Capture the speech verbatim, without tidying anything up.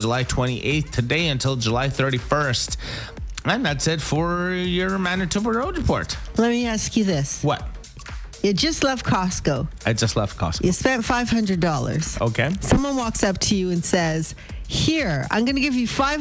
July twenty-eighth, today until July thirty-first. And that's it for your Manitoba Road Report. Let me ask you this. What? You just left Costco. I just left Costco. You spent five hundred dollars. Okay. Someone walks up to you and says, here, I'm going to give you five